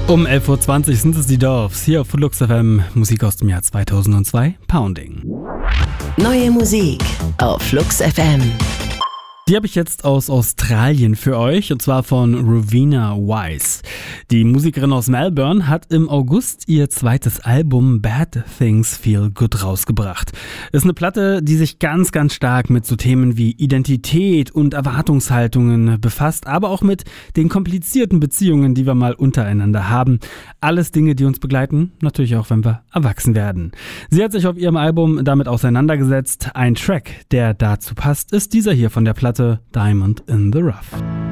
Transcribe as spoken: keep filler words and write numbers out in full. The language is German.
Um elf Uhr zwanzig sind es die Doves, hier auf Flux F M, Musik aus dem Jahr zweitausendzwei, Pounding. Neue Musik auf Flux F M. Die habe ich jetzt aus Australien für euch, und zwar von Rowena Wise. Die Musikerin aus Melbourne hat im August ihr zweites Album Bad Things Feel Good rausgebracht. Ist eine Platte, die sich ganz, ganz stark mit so Themen wie Identität und Erwartungshaltungen befasst, aber auch mit den komplizierten Beziehungen, die wir mal untereinander haben. Alles Dinge, die uns begleiten, natürlich auch, wenn wir erwachsen werden. Sie hat sich auf ihrem Album damit auseinandergesetzt. Ein Track, der dazu passt, ist dieser hier von der Platte Diamond in the Rough.